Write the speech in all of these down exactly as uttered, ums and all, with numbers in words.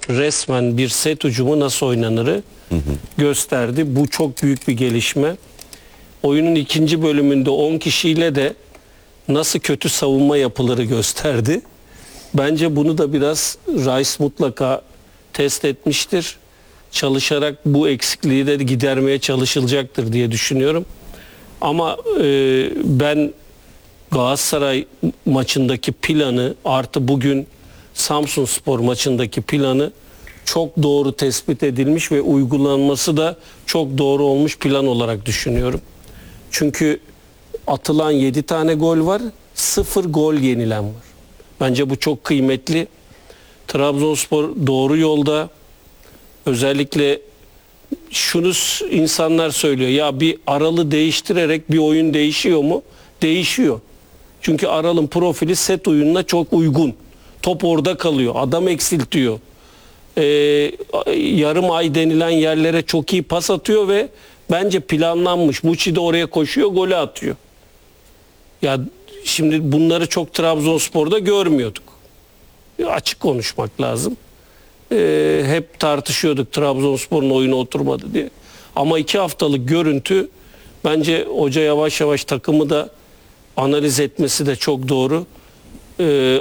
resmen bir set hücumu nasıl oynanırı hı hı. gösterdi. Bu çok büyük bir gelişme. Oyunun ikinci bölümünde on kişiyle de nasıl kötü savunma yapıları gösterdi. Bence bunu da biraz Rice mutlaka test etmiştir. Çalışarak bu eksikliği de gidermeye çalışılacaktır diye düşünüyorum. Ama e, ben Galatasaray maçındaki planı artı bugün Samsunspor maçındaki planı çok doğru tespit edilmiş ve uygulanması da çok doğru olmuş plan olarak düşünüyorum. Çünkü atılan yedi tane gol var, sıfır gol yenilen var. Bence bu çok kıymetli. Trabzonspor doğru yolda. Özellikle şunu insanlar söylüyor. Ya bir Aral'ı değiştirerek bir oyun değişiyor mu? Değişiyor. Çünkü Aral'ın profili set oyununa çok uygun. Top orada kalıyor. Adam eksiltiyor. Ee, yarım ay denilen yerlere çok iyi pas atıyor ve bence planlanmış. Muçi de oraya koşuyor, golü atıyor. Ya şimdi bunları çok Trabzonspor'da görmüyorduk. Açık konuşmak lazım. Ee, hep tartışıyorduk Trabzonspor'un oyunu oturmadı diye. Ama iki haftalık görüntü bence hoca yavaş yavaş takımı da analiz etmesi de çok doğru. Ee,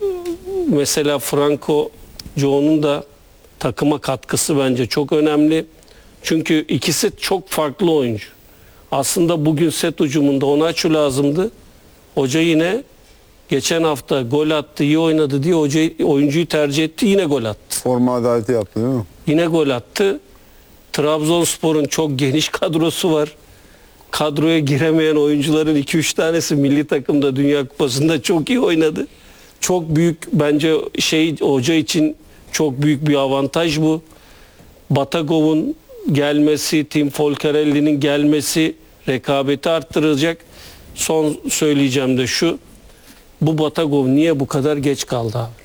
mesela Franco Joe'nun da takıma katkısı bence çok önemli. Çünkü ikisi çok farklı oyuncu. Aslında bugün set hücumunda Onaçu lazımdı. Hoca yine geçen hafta gol attı, iyi oynadı diye hoca oyuncuyu tercih etti, yine gol attı. Forma adaleti yaptı değil mi? Yine gol attı. Trabzonspor'un çok geniş kadrosu var. Kadroya giremeyen oyuncuların iki üç tanesi milli takımda Dünya Kupası'nda çok iyi oynadı. Çok büyük bence şey hoca için çok büyük bir avantaj bu. Batagov'un gelmesi, Tim Folcarelli'nin gelmesi rekabeti arttıracak. Son söyleyeceğim de şu. Bu Batagov niye bu kadar geç kaldı abi?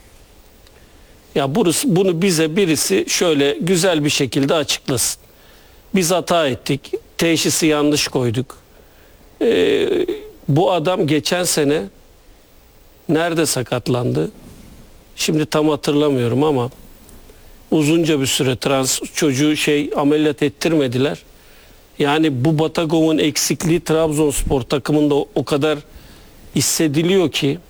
Ya burası, bunu bize birisi şöyle güzel bir şekilde açıklasın. Biz hata ettik. Teşhisi yanlış koyduk. Ee, bu adam geçen sene nerede sakatlandı? Şimdi tam hatırlamıyorum ama uzunca bir süre trans çocuğu şey ameliyat ettirmediler. Yani bu Batagov'un eksikliği Trabzonspor takımında o, o kadar hissediliyor ki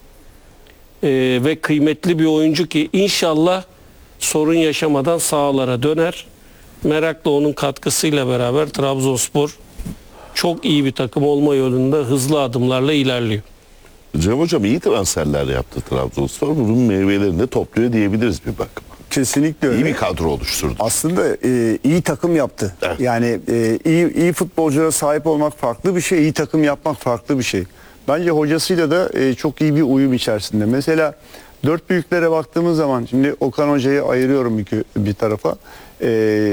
e, ve kıymetli bir oyuncu ki inşallah sorun yaşamadan sahalara döner. Merakla onun katkısıyla beraber Trabzonspor çok iyi bir takım olma yolunda hızlı adımlarla ilerliyor. Cem Hocam iyi transferler yaptı Trabzonspor. Bunun meyvelerini de topluyor diyebiliriz bir bakıma. Kesinlikle öyle. İyi bir kadro oluşturdu. Aslında e, iyi takım yaptı. Evet. Yani e, iyi iyi futbolculara sahip olmak farklı bir şey, iyi takım yapmak farklı bir şey. Bence hocasıyla da e, çok iyi bir uyum içerisinde. Mesela dört büyüklere baktığımız zaman, şimdi Okan Hoca'yı ayırıyorum bir, bir tarafa. E,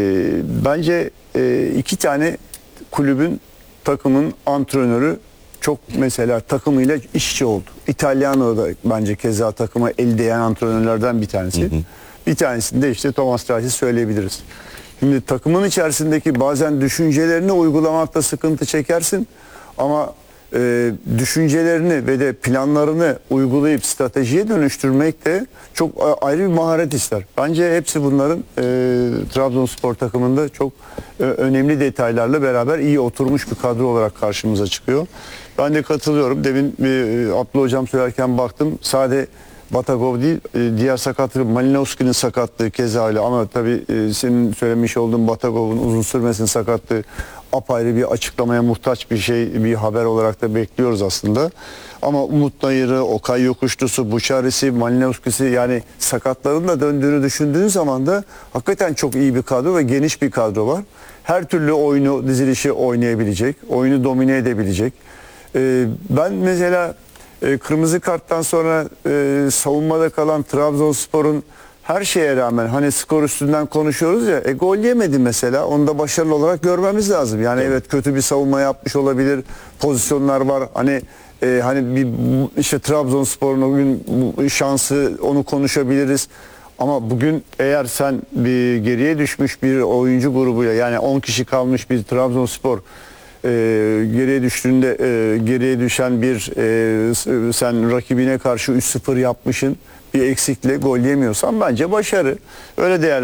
bence e, iki tane kulübün, takımın antrenörü çok mesela takımıyla iş içi oldu. İtalyano da bence keza takıma el değen antrenörlerden bir tanesi. Hı hı. Bir tanesini de işte Thomas Reis'i söyleyebiliriz. Şimdi takımın içerisindeki bazen düşüncelerini uygulamakta sıkıntı çekersin ama e, düşüncelerini ve de planlarını uygulayıp stratejiye dönüştürmek de çok ayrı bir maharet ister. Bence hepsi bunların e, Trabzonspor takımında çok e, önemli detaylarla beraber iyi oturmuş bir kadro olarak karşımıza çıkıyor. Ben de katılıyorum. Demin e, Abdullah Hocam söylerken baktım. Sadece Batagov değil, e, diğer sakatlığı Malinowski'nin sakatlığı keza öyle ama tabii e, senin söylemiş olduğun Batagov'un uzun sürmesinin sakatlığı apayrı bir açıklamaya muhtaç bir şey, bir haber olarak da bekliyoruz aslında. Ama Umut Nayır'ı, Okay Yokuşlusu, Buçarisi, Malinowski'si yani sakatların da döndüğünü düşündüğün zaman da hakikaten çok iyi bir kadro ve geniş bir kadro var. Her türlü oyunu, dizilişi oynayabilecek, oyunu domine edebilecek. E, ben mesela E, kırmızı karttan sonra e, savunmada kalan Trabzonspor'un her şeye rağmen hani skor üstünden konuşuyoruz ya, e, gol yemedi mesela, onu da başarılı olarak görmemiz lazım. Yani evet, evet kötü bir savunma yapmış olabilir, pozisyonlar var hani e, hani bir işte Trabzonspor'un o gün bu şansı, onu konuşabiliriz. Ama bugün eğer sen bir geriye düşmüş bir oyuncu grubuyla, yani on kişi kalmış bir Trabzonspor E, geriye düştüğünde e, geriye düşen bir e, sen rakibine karşı üç sıfır yapmışın, bir eksikle gol yemiyorsan bence başarı. Öyle değerli.